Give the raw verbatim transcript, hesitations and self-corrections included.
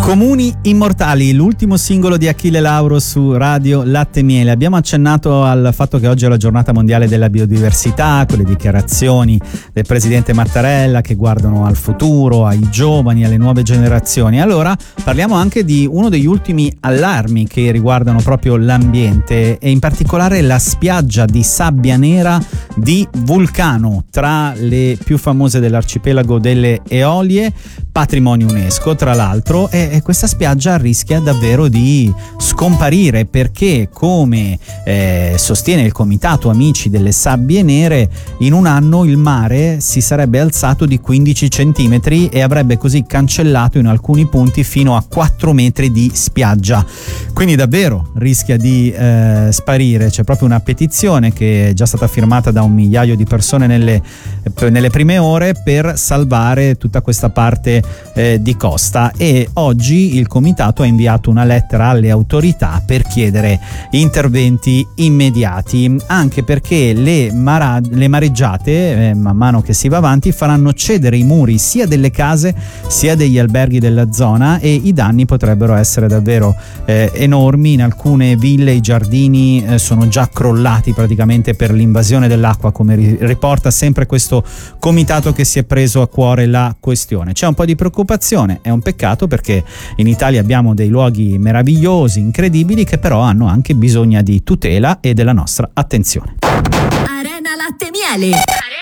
Comuni immortali, l'ultimo singolo di Achille Lauro su Radio Latte e Miele. Abbiamo accennato al fatto che oggi è la giornata mondiale della biodiversità, con le dichiarazioni del presidente Mattarella che guardano al futuro, ai giovani, alle nuove generazioni. Allora parliamo anche di uno degli ultimi allarmi che riguardano proprio l'ambiente e in particolare la spiaggia di sabbia nera di Vulcano, tra le più famose dell'arcipelago delle Eolie, patrimonio UNESCO tra l'altro, e, e questa spiaggia rischia davvero di scomparire perché, come eh, sostiene il Comitato Amici delle Sabbie Nere, in un anno il mare si sarebbe alzato di quindici centimetri e avrebbe così cancellato in alcuni punti fino a quattro metri di spiaggia. Quindi davvero rischia di eh, sparire. C'è proprio una petizione che è già stata firmata da un migliaio di persone nelle, nelle prime ore per salvare tutta questa parte eh, di costa, e oggi il comitato ha inviato una lettera alle autorità per chiedere interventi immediati, anche perché le, mara- le mareggiate eh, man mano che si va avanti faranno cedere i muri sia delle case sia degli alberghi della zona, e i danni potrebbero essere davvero eh, enormi. In alcune ville i giardini eh, sono già crollati praticamente per l'invasione dell'acqua, come ri- riporta sempre questo comitato che si è preso a cuore la questione. C'è un po' di preoccupazione, è un peccato perché in Italia abbiamo dei luoghi meravigliosi, incredibili, che però hanno anche bisogno di tutela e della nostra attenzione. Arena Latte e Miele.